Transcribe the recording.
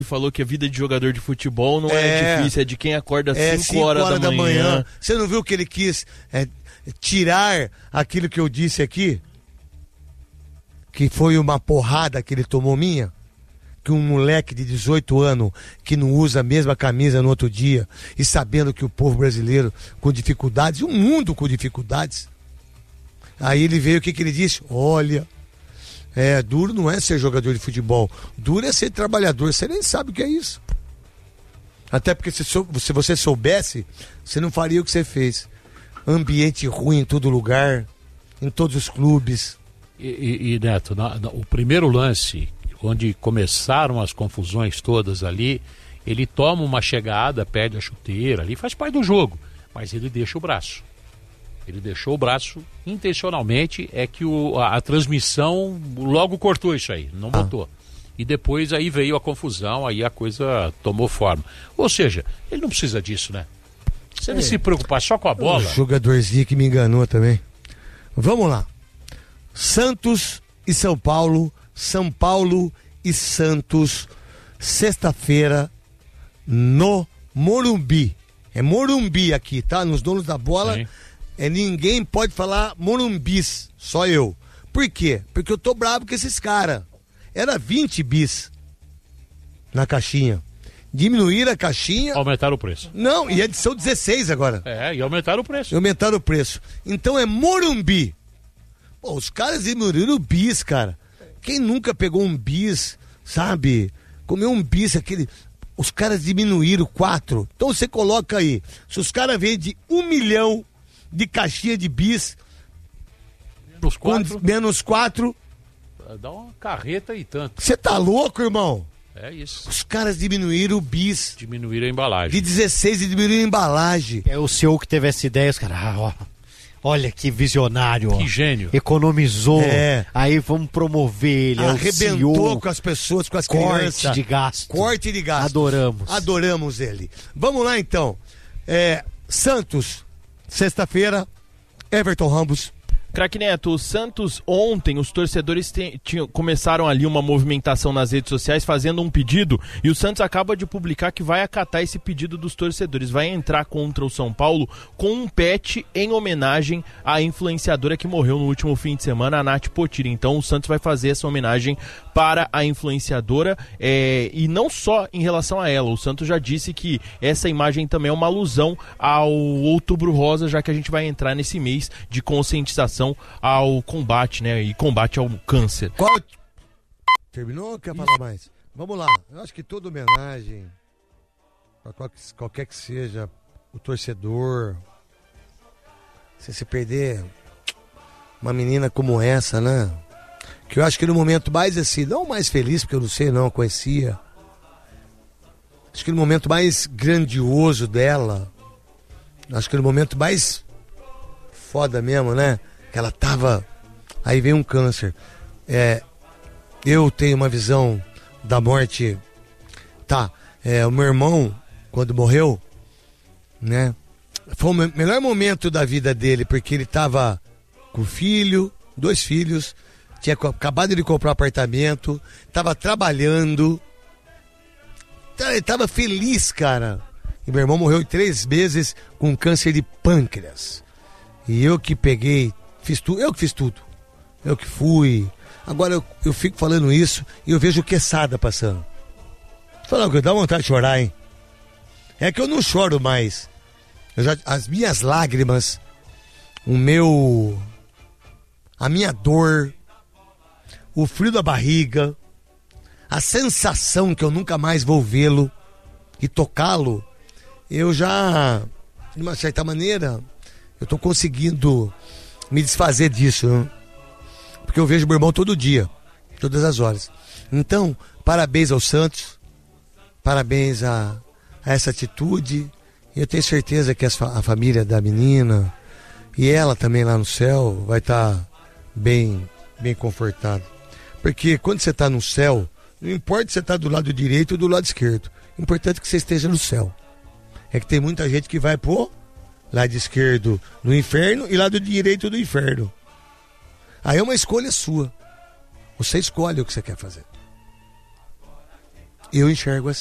falou que a vida de jogador de futebol não é difícil, é de quem acorda 5 horas da manhã. Você não viu que ele quis tirar aquilo que eu disse aqui? Que foi uma porrada que ele tomou minha? Que um moleque de 18 anos que não usa a mesma camisa no outro dia e sabendo que o povo brasileiro com dificuldades, o mundo com dificuldades. Aí ele veio, o que ele disse? Olha, duro não é ser jogador de futebol, duro é ser trabalhador. Você nem sabe o que é isso. Até porque se você soubesse, você não faria o que você fez. Ambiente ruim em todo lugar, em todos os clubes. E Neto, o primeiro lance, onde começaram as confusões todas ali, ele toma uma chegada, perde a chuteira ali, faz parte do jogo, mas ele deixa o braço. Ele deixou o braço intencionalmente, é que a transmissão logo cortou isso aí, não botou. E depois aí veio a confusão, aí a coisa tomou forma. Ou seja, ele não precisa disso, né? Se ele se preocupar só com a bola... O jogadorzinho que me enganou também. Vamos lá. Santos e São Paulo, São Paulo e Santos, sexta-feira no Morumbi. É Morumbi aqui, tá? Nos donos da bola. Sim. Ninguém pode falar Morumbis, só eu. Por quê? Porque eu tô bravo com esses caras. Era 20 bis na caixinha. Diminuíram a caixinha. Aumentaram o preço. Não, e são 16 agora. E aumentaram o preço. Aumentaram o preço. Então é Morumbi. Pô, os caras diminuíram o bis, cara. Quem nunca pegou um bis, sabe? Comeu um bis, aquele... Os caras diminuíram 4. Então você coloca aí. Se os caras vendem 1 milhão de caixinha de bis... Menos 4... Dá uma carreta e tanto. Você tá louco, irmão? É isso. Os caras diminuíram o bis. Diminuíram a embalagem. De 16 e diminuíram a embalagem. É o senhor que teve essa ideia, os caras... Olha que visionário, que gênio. Economizou, aí vamos promover ele. Arrebentou com as pessoas, com as crianças. Corte de gasto. Corte de gasto. Adoramos ele. Vamos lá então. Santos, sexta-feira, Everton Ramos. Craque Neto, o Santos ontem, os torcedores começaram ali uma movimentação nas redes sociais fazendo um pedido e o Santos acaba de publicar que vai acatar esse pedido dos torcedores, vai entrar contra o São Paulo com um pet em homenagem à influenciadora que morreu no último fim de semana, a Nath Potiri. Então o Santos vai fazer essa homenagem para a influenciadora e não só em relação a ela, o Santos já disse que essa imagem também é uma alusão ao Outubro Rosa, já que a gente vai entrar nesse mês de conscientização ao combate, né? E combate ao câncer. Terminou ou quer falar mais? Vamos lá. Eu acho que toda homenagem, para qualquer que seja o torcedor, se perder uma menina como essa, né? Que eu acho que no momento mais assim, não mais feliz, porque eu não sei, não conhecia. Acho que no momento mais grandioso dela, acho que no momento mais foda mesmo, né? Que ela tava... Aí veio um câncer. Eu tenho uma visão da morte... o meu irmão, quando morreu, né? Foi o melhor momento da vida dele, porque ele tava com 2 filhos, tinha acabado de comprar um apartamento, tava trabalhando, ele tava feliz, cara. E meu irmão morreu em 3 meses com câncer de pâncreas. E eu que peguei... Fiz tudo, eu que fiz tudo. Eu que fui. Agora eu fico falando isso e eu vejo o Quesada passando. Falando que dá vontade de chorar, hein? É que eu não choro mais. As minhas lágrimas, a minha dor, o frio da barriga, a sensação que eu nunca mais vou vê-lo e tocá-lo, eu já, de uma certa maneira, eu tô conseguindo me desfazer disso, né? Porque eu vejo meu irmão todo dia, todas as horas. Então, parabéns ao Santos, parabéns a essa atitude. Eu tenho certeza que a família da menina e ela também lá no céu vai estar bem confortada. Porque quando você está no céu, não importa se você está do lado direito ou do lado esquerdo, o importante é que você esteja no céu. É que tem muita gente que vai pro lado esquerdo do inferno e lado direito do inferno. Aí é uma escolha sua. Você escolhe o que você quer fazer. Eu enxergo assim.